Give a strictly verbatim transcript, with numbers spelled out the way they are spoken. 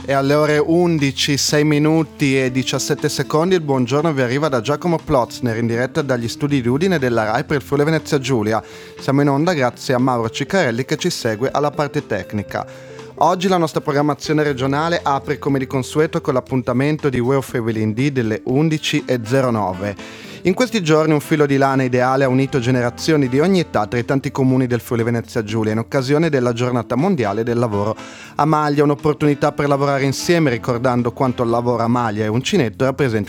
E alle ore undici, sei minuti e diciassette secondi il buongiorno vi arriva da Giacomo Plotzner in diretta dagli studi di Udine della Rai per il Friuli Venezia Giulia. Siamo in onda grazie a Mauro Ciccarelli che ci segue alla parte tecnica. Oggi la nostra programmazione regionale apre come di consueto con l'appuntamento di Way of Evelyn D delle undici e zero nove. In questi giorni un filo di lana ideale ha unito generazioni di ogni età tra i tanti comuni del Friuli Venezia Giulia in occasione della giornata mondiale del lavoro a maglia, un'opportunità per lavorare insieme ricordando quanto il lavoro a maglia e uncinetto rappresenti